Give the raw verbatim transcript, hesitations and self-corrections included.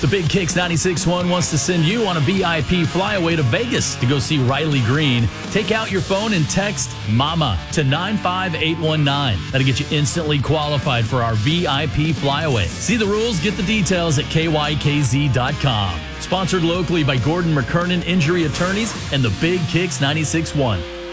The Big Kicks ninety-six point one wants to send you on a V I P flyaway to Vegas to go see Riley Green. Take out your phone and text MAMA to nine five eight one nine. That'll get you instantly qualified for our V I P flyaway. See the rules, get the details at K Y K Z dot com. Sponsored locally by Gordon McKernan Injury Attorneys and the Big Kicks ninety-six point one.